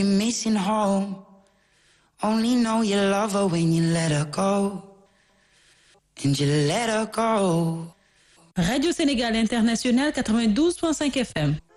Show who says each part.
Speaker 1: missing home. Only know you love her when you let her go. And you let her go.
Speaker 2: Radio Sénégal International 92.5 FM.